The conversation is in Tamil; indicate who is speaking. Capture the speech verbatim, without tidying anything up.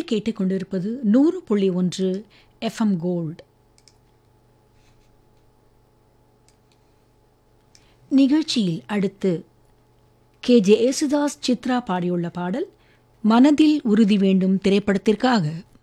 Speaker 1: நீங்கள் கேட்டுக்கொண்டிருப்பது நூறு புள்ளி ஒன்று எஃப்எம் கோல்ட். நிகழ்ச்சியில் அடுத்து கே ஜே யேசுதாஸ் சித்ரா பாடியுள்ள பாடல் மனதில் உறுதி வேண்டும் திரைப்படத்திற்காக.